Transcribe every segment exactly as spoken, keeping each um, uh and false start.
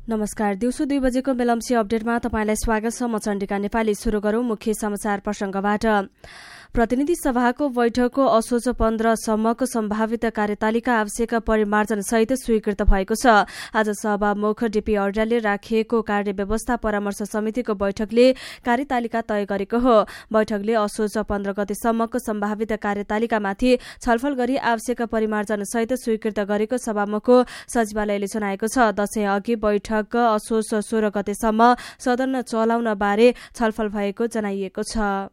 नमस्कार, दिउँसो दुई बजेको मेलम्ची अपडेटमा तपाईंलाई स्वागत छ। म चण्डिका नेपाली। सुरु गरौं मुख्य समाचार प्रसंगबाट। प्रतिनिधि सभाको बैठकको असोज पन्ध्रसम्मको सम्भावित कार्यतालिका आवश्यक परिमार्जन सहित स्वीकृत भएको छ। आज सभामुख डीपी अर्यालले राखिएको कार्य व्यवस्था परामर्श समितिको बैठकले कार्यतालिका तय गरेको हो। बैठकले असोज पन्ध्र गतेसम्मको सम्भावित कार्यतालिकामाथि छलफल गरी आवश्यक परिमार्जन सहित स्वीकृत गरेको सभामुखको सचिवालयले जनाएको छ। दशैं अघि बैठक असोज सोह्र गतेसम्म सदन चलाउन बारे छलफल भएको जनाइएको छ।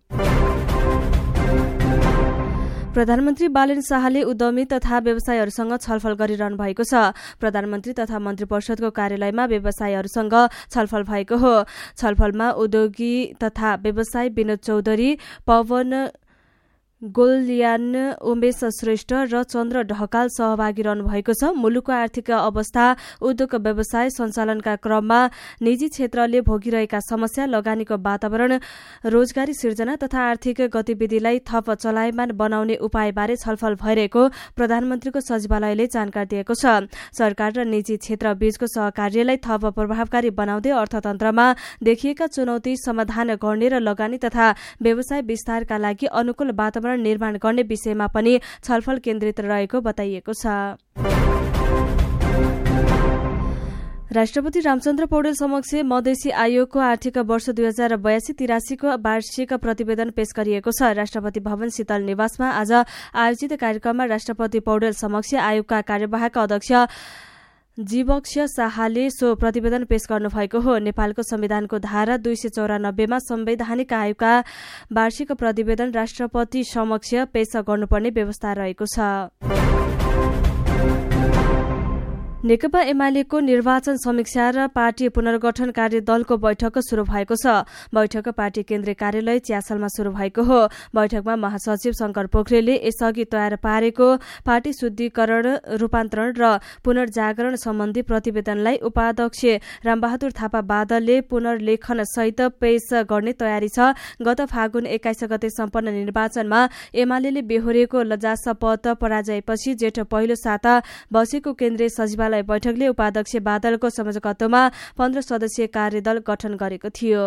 प्रधानमन्त्री बालेन शाहले उद्यमी तथा व्यवसायीहरूसँग छलफल गरिरहनु भएको छ। प्रधानमन्त्री तथा मन्त्री परिषदको कार्यालयमा व्यवसायीहरूसँग छलफल भएको हो। छलफलमा उद्योगी तथा व्यवसायी विनोद चौधरी, पवन गोलयान, उमेश श्रेष्ठ र चन्द्र ढकाल सहभागी रहनु भएको छ। मुलुकको आर्थिक अवस्था, उद्योग व्यवसाय सञ्चालनका क्रममा निजी क्षेत्रले भोगिरहेका समस्या, लगानीको वातावरण, रोजगारी सिर्जना तथा आर्थिक गतिविधिलाई थप चलायमान बनाउने उपायबारे छलफल भइरहेको प्रधानमन्त्रीको सचिवालयले जानकारी दिएको छ। सरकार र निजी क्षेत्र बीचको सहकार्यलाई थप प्रभावकारी बनाउँदै अर्थतन्त्रमा देखिएका चुनौती समाधान गर्ने र लगानी तथा व्यवसाय विस्तारका लागि अनुकूल वातावरण निर्माण गर्ने विषयमा पनि छलफल केन्द्रित रहेको बताइएको छ। राष्ट्रपति रामचन्द्र पौडेल समक्ष मधेसी आयोगको आर्थिक वर्ष दुई हजार बयासी तिरासीको वार्षिक प्रतिवेदन पेश गरिएको छ। राष्ट्रपति भवन शीतल निवासमा आज आयोजित कार्यक्रममा राष्ट्रपति पौडेल समक्ष आयोगका कार्यवाहक अध्यक्ष जीवक्ष शाहले सो प्रतिवेदन पेश गर्नुभएको हो। नेपालको संविधानको धारा दुई सय चौरानब्बेमा संवैधानिक आयोगका वार्षिक प्रतिवेदन राष्ट्रपति समक्ष पेश गर्नुपर्ने व्यवस्था रहेको छ। नेकपा एमालेको निर्वाचन समीक्षा र पार्टी पुनर्गठन कार्यदलको बैठक शुरू भएको छ। बैठक पार्टी केन्द्रीय कार्यालय च्यासलमा शुरू भएको हो। बैठकमा महासचिव शंकर पोखरेलले यसअघि तयार पारेको पार्टी शुद्धिकरण, रूपान्तरण र पुनर्जागरण सम्बन्धी प्रतिवेदनलाई उपाध्यक्ष रामबहादुर थापा बादलले पुनर्लेखन सहित पेश गर्ने तयारी छ। गत फागुन एक्काइस गते सम्पन्न निर्वाचनमा एमाले बेहोरेको लज्जास्पद पराजयपछि जेठ पहिलो साता बसेको केन्द्रीय सचिवालय बैठकले उपाध्यक्ष बादलको संयोजकत्वमा पन्ध्र सदस्यीय कार्यदल गठन गरेको थियो।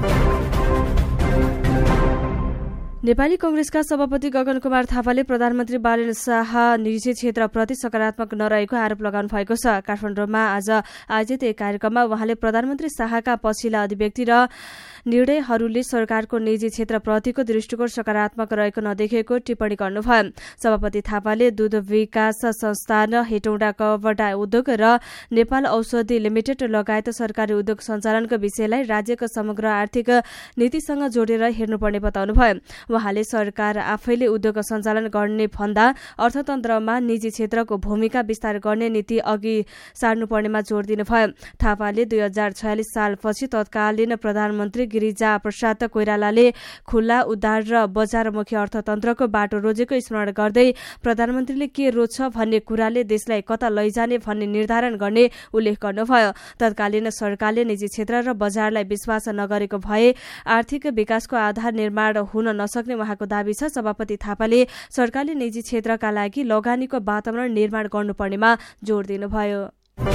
नेपाली कांग्रेसका सभापति गगन कुमार थापाले प्रधानमन्त्री बालेन शाह निजी क्षेत्रप्रति सकारात्मक नरहेको आरोप लगाउनु भएको छ। काठमाडौँमा आज आयोजित एक कार्यक्रममा उहाँले प्रधानमन्त्री शाहका पछिल्ला अभिव्यक्ति र निर्णयहरूले सरकारको निजी क्षेत्रप्रतिको दृष्टिकोण सकारात्मक रहेको नदेखेको टिप्पणी गर्नुभयो। सभापति थापाले दूध विकास संस्थान, हेटौँडा कपडा उद्योग र नेपाल औषधि लिमिटेड लगायत सरकारी उद्योग सञ्चालनको विषयलाई राज्यको समग्र आर्थिक नीतिसँग जोडेर हेर्नुपर्ने बताउनुभयो। उहाँले सरकार आफैले उद्योग सञ्चालन गर्ने भन्दा अर्थतन्त्रमा निजी क्षेत्रको भूमिका विस्तार गर्ने नीति अघि सार्नुपर्नेमा जोड़ दिनुभयो। थापाले दुई हजार छयालिस सालपछि तत्कालीन प्रधानमन्त्री गिरिजा प्रसाद कोइरालाले खुल्ला, उदार र बजारमुखी अर्थतन्त्रको बाटो रोजेको स्मरण गर्दै प्रधानमन्त्रीले के रोज्छ भन्ने कुराले देशलाई कता लैजाने भन्ने निर्धारण गर्ने उल्लेख गर्नुभयो। तत्कालीन सरकारले निजी क्षेत्र र बजारलाई विश्वास नगरेको भए आर्थिक विकासको आधार निर्माण हुन नसक्ने उहाँको दावी छ। सभापति थापाले सरकारले निजी क्षेत्रका लागि लगानीको वातावरण निर्माण गर्नुपर्नेमा जोड़ दिनुभयो।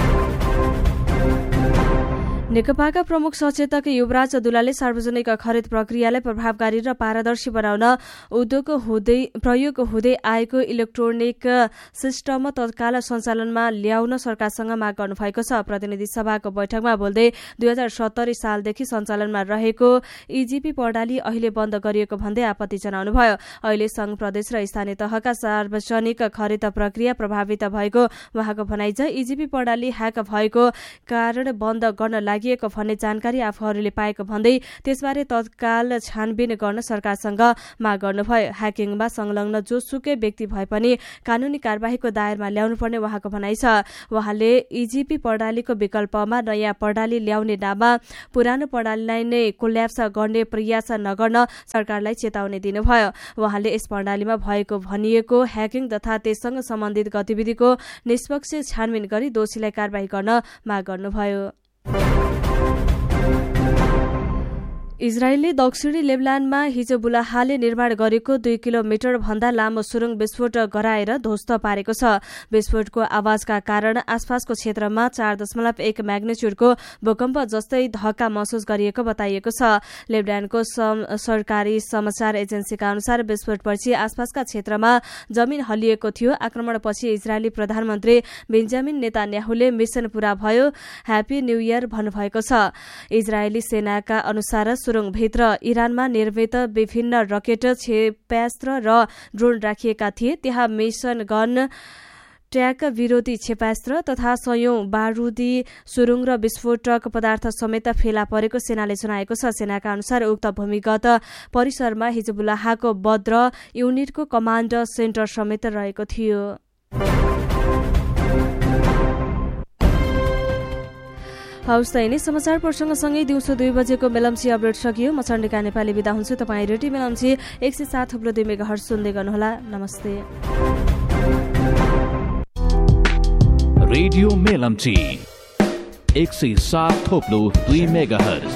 नेकपाका प्रमुख सचेतक युवराज दुलाले सार्वजनिक खरिद प्रक्रियालाई प्रभावकारी र पारदर्शी बनाउन उद्योग हुँदै प्रयोग हुँदै आएको इलेक्ट्रोनिक सिस्टम तत्काल सञ्चालनमा ल्याउन सरकारसँग माग गर्नुभएको छ। प्रतिनिधि सभाको बैठकमा बोल्दै दुई हजार सत्तरी सालदेखि सञ्चालनमा रहेको ईजीपी प्रणाली अहिले बन्द गरिएको भन्दै आपत्ति जनाउनुभयो। अहिले संघ, प्रदेश र स्थानीय तहका सार्वजनिक खरिद प्रक्रिया प्रभावित भएको उहाँको भनाइ छ। ईजीपी प्रणाली ह्याक भएको कारण बन्द गर्न लागि भन्ने जानकारी आफूहरूले पाएको भन्दै त्यसबारे तत्काल छानबिन गर्न सरकारसँग माग गर्नुभयो। ह्याकिङमा संलग्न जोसुकै व्यक्ति भए पनि कानूनी कार्यवाहीको दायरामा ल्याउनुपर्ने उहाँको भनाइ छ। उहाँले ईजीपी प्रणालीको विकल्पमा नयाँ प्रणाली ल्याउने नाममा पुरानो प्रणालीलाई नै कोल्याप्स गर्ने प्रयास नगर्न सरकारलाई चेतावनी दिनुभयो। उहाँले यस प्रणालीमा भएको भनिएको ह्याकिङ तथा त्यससँग सम्बन्धित गतिविधिको निष्पक्ष छानबिन गरी दोषीलाई कार्यवाही गर्न माग गर्नुभयो। इजरायलले दक्षिणी लेबनानमा हिजो बुलाहाले निर्माण गरेको दुई किलोमिटर भन्दा लामो सुरुङ विस्फोट गराएर ध्वस्त पारेको छ। विस्फोटको आवाजका कारण आसपासको क्षेत्रमा चार दशमलव एक म्याग्निच्युडको भूकम्प जस्तै धक्का महसुस गरिएको बताइएको छ। लेबनानको सरकारी समाचार एजेन्सीका अनुसार विस्फोटपछि आसपासका क्षेत्रमा जमिन हल्लिएको थियो। आक्रमणपछि इजरायली प्रधानमन्त्री बेन्जामिन नेतान्याहुले मिशन पूरा भयो, ह्यापी न्यू इयर भन्नुभएको छ। इजरायली सेनाका अनुसार सुरुङभित्र इरानमा निर्मित विभिन्न रकेट, क्षेप्यास्त्र र ड्रोन राखिएका थिए। त्यहाँ मिशन गन, ट्र्याक विरोधी क्षेपास्त्र तथा सयौं बारूदी सुरुङ र विस्फोटक पदार्थ समेत फेला परेको सेनाले जनाएको छ। सेनाका अनुसार उक्त भूमिगत परिसरमा हिजबुल्लाहको बद्र युनिटको कमाण्ड सेन्टर समेत रहेको थियो। हवस् त यिनै समाचार प्रसङ्गसँगै दिउँसो दुई बजेको मेलम्ची अपडेट सकियो। म चण्डिका नेपाली बिदा हुन्छु। तपाईँ रेडियो मेलम्ची एक सय सात थुप्रो दुई मेगाहर्ज सुन्दै गर्नुहोला। नमस्ते। रेडियो मेलम्ची एक सय सात थोप्लो दुई मेगाहर्ज।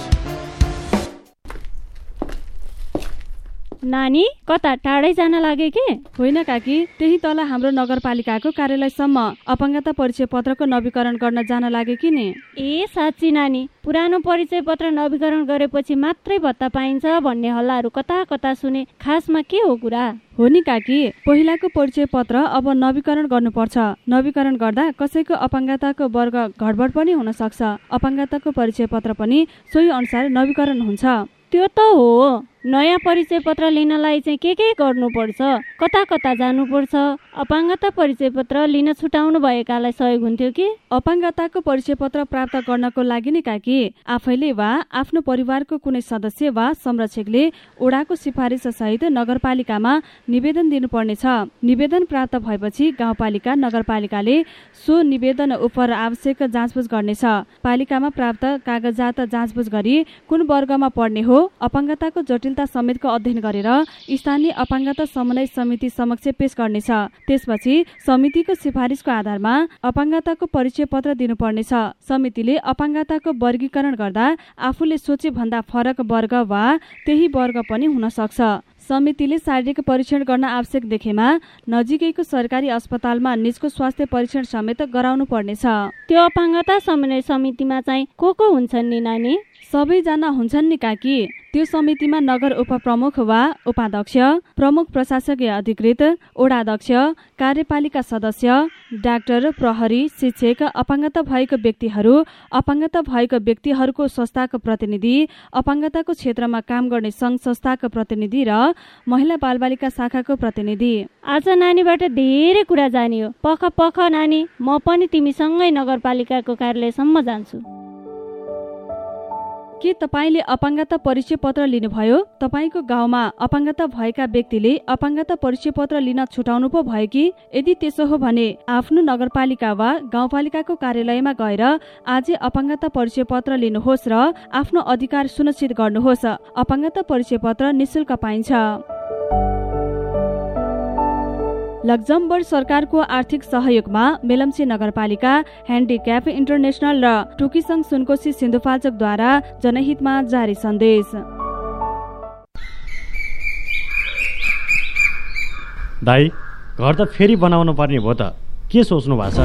नानी कता टाढै जान लागे के? होइन काकी, त्यही तल हाम्रो नगरपालिकाको कार्यालयसम्म अपाङ्गता परिचय पत्रको नवीकरण गर्न जान लागे कि नि। ए साँच्ची नानी, पुरानो परिचय पत्र नवीकरण गरेपछि मात्रै भत्ता पाइन्छ भन्ने हल्लाहरू कता कता सुने। खासमा के हो कुरा? हो नि काकी, पहिलाको परिचय पत्र अब नवीकरण गर्नुपर्छ। नवीकरण गर्दा कसैको अपाङ्गताको वर्ग घडबड पनि हुन सक्छ। अपाङ्गताको परिचय पत्र पनि सोही अनुसार नवीकरण हुन्छ। त्यो त हो। नयाँ परिचय पत्र लिनलाई चाहिँ के के गर्नुपर्छ? कता कता जानुपर्छ? अपाङ्गता परिचय पत्र लिन छुटाउनु भएकालाई सहयोग हुन्थ्यो कि? अपाङ्गताको परिचय पत्र प्राप्त गर्नको लागि नै काकी आफैले वा आफ्नो परिवारको कुनै सदस्य वा संरक्षकले ओडाको सिफारिस सहित नगरपालिकामा निवेदन दिनुपर्नेछ। निवेदन प्राप्त भएपछि गाउँपालिका नगरपालिकाले सो निवेदन उप आवश्यक जाँचबुझ गर्नेछ। पालिकामा प्राप्त कागजात जाँचबुझ गरी कुन वर्गमा पर्ने हो, अपाङ्गताको जटिल समेतको अध्ययन गरेर स्थानीय अपाङ्गता समन्वय समिति समक्ष पेश गर्नेछ। त्यसपछि समितिको सिफारिसको आधारमा अपाङ्गताको परिचय पत्र दिनुपर्नेछ। समितिले अपाङ्गताको वर्गीकरण गर्दा आफूले सोचे भन्दा फरक वर्ग वा त्यही वर्ग पनि हुन सक्छ। समितिले शारीरिक परीक्षण गर्न आवश्यक देखेमा नजिकैको सरकारी अस्पतालमा निजको स्वास्थ्य परीक्षण समेत गराउनु पर्नेछ। त्यो अपाङ्गता समन्वय समितिमा चाहिँ को को हुन्छन् नि नानी? सबैजना हुन्छन् नि काकी। त्यो समितिमा नगर उपप्रमुख वा उपाध्यक्ष, प्रमुख प्रशासकीय अधिकृत, ओडाध्यक्ष, कार्यपालिका सदस्य, डाक्टर, प्रहरी, शिक्षक, अपाङ्गता भएको व्यक्तिहरू, अपाङ्गता भएको व्यक्तिहरूको संस्थाको प्रतिनिधि, अपाङ्गताको क्षेत्रमा काम गर्ने सङ्घ संस्थाको प्रतिनिधि र महिला बालबालिका शाखाको प्रतिनिधि। आज नानीबाट धेरै कुरा जानियो। पख पख नानी, म पनि तिमीसँगै नगरपालिकाको कार्यालयसम्म जान्छु। के तपाईँले अपाङ्गता परिचय पत्र लिनुभयो? तपाईँको गाउँमा अपाङ्गता भएका व्यक्तिले अपाङ्गता परिचय पत्र लिन छुटाउनु पो भयो कि? यदि त्यसो हो भने आफ्नो नगरपालिका वा गाउँपालिकाको कार्यालयमा गएर आजै अपाङ्गता परिचय पत्र लिनुहोस् र आफ्नो अधिकार सुनिश्चित गर्नुहोस्। अपाङ्गता परिचय पत्र निशुल्क पाइन्छ। लक्जमबर्ग सरकारको आर्थिक सहयोगमा मेलम्ची नगरपालिका, ह्यान्डिक्याप इन्टरनेसनल र टुकीसंघ सुनकोशी सिन्धुपाल्चोकद्वारा जनहितमा जारी सन्देश। दाइ, घर त फेरि बनाउनु पर्ने भयो त, के सोच्नु भएको छ?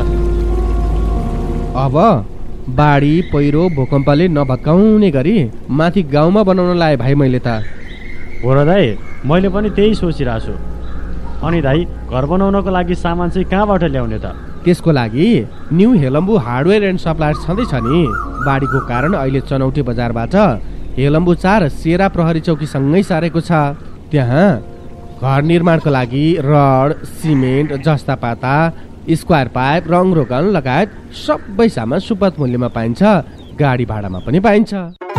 अब बाढी पहिरो भूकम्पले नभत्काउने गरी माथि गाउँमा बनाउन लाए भाइ मैले त। हो र दाइ, मैले पनि त्यही सोचिरहेको छु। अनि दाइ, घर बनाउनको लागि सामान चाहिँ कहाँबाट ल्याउने त? त्यसको लागि new Helambu hardware and suppliers छँदैछ नि। बाढीको कारण अहिले चनौटे बजारबाट हेलम्बु चार सेरा प्रहरी चौकीसँगै सारेको छ। त्यहाँ घर निर्माणको लागि रड, सिमेन्ट, जस्तापाता, स्क्वायर पाइप, रङ रोगन लगायत सबै सामान सुपथ मूल्यमा पाइन्छ। गाडी भाडामा पनि पाइन्छ।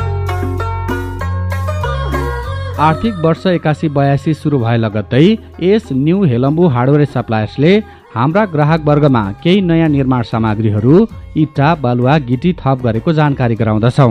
आर्थिक वर्ष एकासी बयासी सुरु भए लगत्तै यस न्यू हेलम्बु हार्डवेयर सप्लायर्सले हाम्रा ग्राहक वर्गमा केही नयाँ निर्माण सामग्रीहरू, इट्टा, बालुवा, गिटी थप गरेको जानकारी गराउँदछौँ।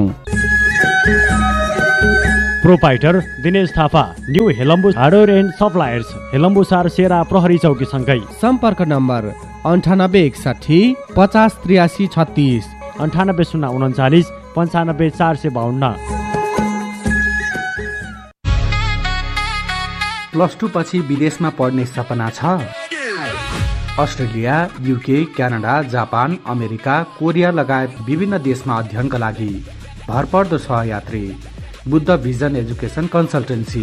Proprietor Dinesh Thapa, new Helambu hardware and suppliers, Helambu चार सेरा प्रहरी चौकी सँगै। सम्पर्क नम्बर अन्ठानब्बे एकसाठी पचास त्रियासी छत्तिस, अन्ठानब्बे शून्य उन्चालिस पन्चानब्बे चार सय बाहन्न। प्लस टू पछि विदेशमा पढ्ने सपना छ? Australia, UK, Canada, Japan, America, Korea लगायत विभिन्न देशमा अध्ययनका लागि भरपर्दो सहयात्री Buddha vision education consultancy.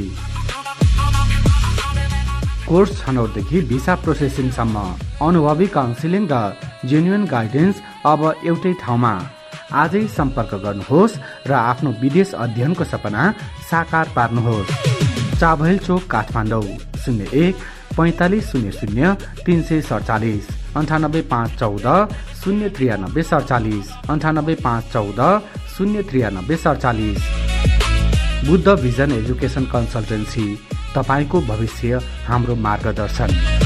Course छनौटदेखि visa प्रोसेसिङसम्म अनुभवी काउन्सिलिङ र जेन्युन गाइडेन्स अब एउटै ठाउँमा। आजै सम्पर्क गर्नुहोस् र आफ्नो विदेश अध्ययनको सपना साकार पार्नुहोस्। चाभैल चोक, काठमाडौँ, शून्य एक पैँतालिस शून्य शून्य तिन सय सडचालिस अन्ठानब्बे पाँच चौध शून्य त्रियानब्बे सडचालिस अन्ठानब्बे पाँच चौध शून्य त्रियानब्बे सडचालिस। बुद्ध भिजन एजुकेसन कन्सल्टेन्सी, तपाईँको भविष्य हाम्रो मार्गदर्शन।